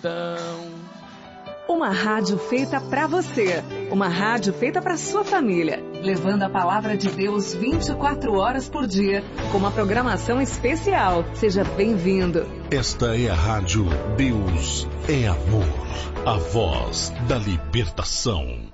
Então... Uma rádio feita pra você. Uma rádio feita pra sua família. Levando a palavra de Deus 24 horas por dia. Com uma programação especial. Seja bem-vindo. Esta é a rádio Deus é Amor. A voz da libertação.